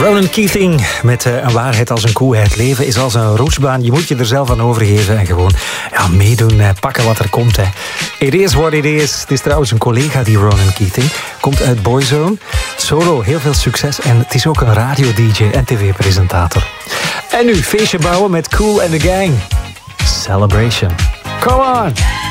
Ronan Keating met een waarheid als een koe. Het leven is als een roetsbaan. Je moet je er zelf aan overgeven en gewoon meedoen, pakken wat er komt. Hè. It is what it is. Het is trouwens een collega, die Ronan Keating. Komt uit Boyzone. Solo, heel veel succes. En het is ook een radio-dj en tv-presentator. En nu feestje bouwen met Kool and the Gang. Celebration. Come on!